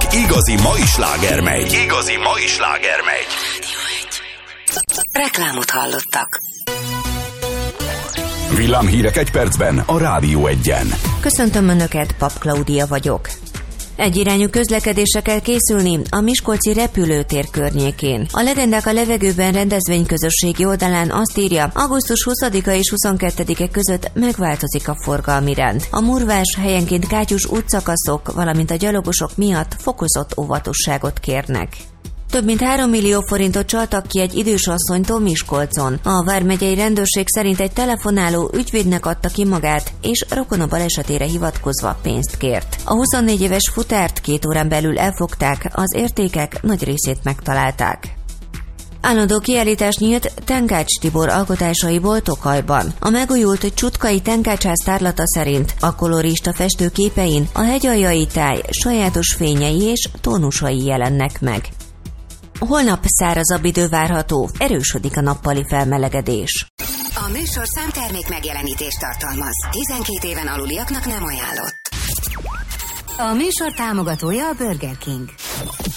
Igazi mai sláger megy. Reklámot hallottak. Villámhírek egy percben a Rádió Egyen. Köszöntöm Önöket, Pap Klaudia vagyok. Egyirányú közlekedésre kell készülni a miskolci repülőtér környékén. A Legendák a levegőben rendezvényközösségi oldalán azt írja, augusztus 20-a és 22-e között megváltozik a forgalmi rend. A murvás, helyenként kátyus útszakaszok, valamint a gyalogosok miatt fokozott óvatosságot kérnek. Több mint 3 millió forintot csaltak ki egy idős asszonytól Miskolcon. A vármegyei rendőrség szerint egy telefonáló ügyvédnek adta ki magát, és rokona balesetére hivatkozva pénzt kért. A 24 éves futárt 2 órán belül elfogták, az értékek nagy részét megtalálták. Állandó kiállítás nyílt Tenkács Tibor alkotásaiból Tokajban. A megújult Csutkai Tenkácsház tárlata szerint a kolorista festő képein a hegyaljai táj sajátos fényei és tónusai jelennek meg. Holnap szárazabb idő várható, erősödik a nappali felmelegedés. A műsorszám termék megjelenítést tartalmaz. 12 éven aluliaknak nem ajánlott. A műsor támogatója a Burger King.